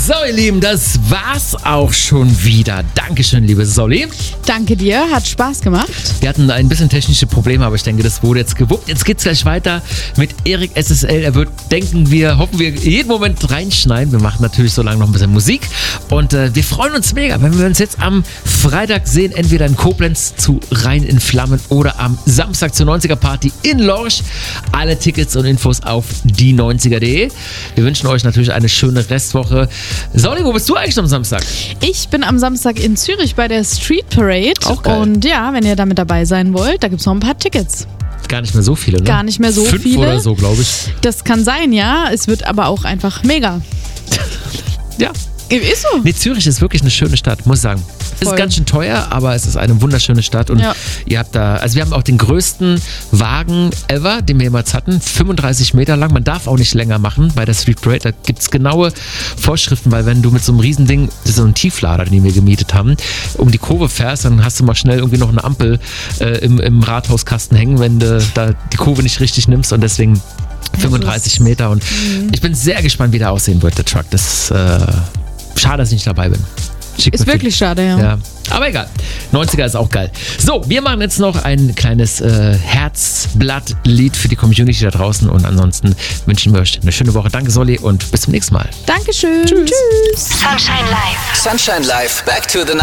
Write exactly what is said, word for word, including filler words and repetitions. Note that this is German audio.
So, ihr Lieben, das war's auch schon wieder. Dankeschön, liebe Solly. Danke dir, hat Spaß gemacht. Wir hatten ein bisschen technische Probleme, aber ich denke, das wurde jetzt gewuppt. Jetzt geht's gleich weiter mit Erik S S L. Er wird, denken wir, hoffen wir, jeden Moment reinschneiden. Wir machen natürlich so lange noch ein bisschen Musik. Und äh, wir freuen uns mega, wenn wir uns jetzt am Freitag sehen, entweder in Koblenz zu Rhein in Flammen oder am Samstag zur neunziger Party in Lorsch. Alle Tickets und Infos auf die neunziger punkt de. Wir wünschen euch natürlich eine schöne Restwoche. Solly, wo bist du eigentlich am Samstag? Ich bin am Samstag in Zürich bei der Street Parade. Auch geil. Und ja, wenn ihr damit dabei sein wollt, da gibt es noch ein paar Tickets. Gar nicht mehr so viele, ne? Gar nicht mehr so Fünf viele. oder so, glaube ich. Das kann sein, ja. Es wird aber auch einfach mega. Ja. Ist so. Nee, Zürich ist wirklich eine schöne Stadt, muss ich sagen. Es ist ganz schön teuer, aber es ist eine wunderschöne Stadt. Und ja. ihr habt da, also wir haben auch den größten Wagen ever, den wir jemals hatten. fünfunddreißig Meter lang. Man darf auch nicht länger machen bei der Street Parade. Da gibt es genaue Vorschriften, weil wenn du mit so einem Riesending, das ist so ein Tieflader, den wir gemietet haben, um die Kurve fährst, dann hast du mal schnell irgendwie noch eine Ampel äh, im, im Rathauskasten hängen, wenn du da die Kurve nicht richtig nimmst. Und deswegen fünfunddreißig Meter. Und mhm. ich bin sehr gespannt, wie der aussehen wird, der Truck. Das äh, schade, dass ich nicht dabei bin. Schick ist wirklich viel. Schade, ja. ja. Aber egal. neunziger ist auch geil. So, wir machen jetzt noch ein kleines äh, Herzblatt-Lied für die Community da draußen. Und ansonsten wünschen wir euch eine schöne Woche. Danke, Solly, und bis zum nächsten Mal. Dankeschön. Tschüss. Tschüss. Sunshine Live. Sunshine Live. Back to the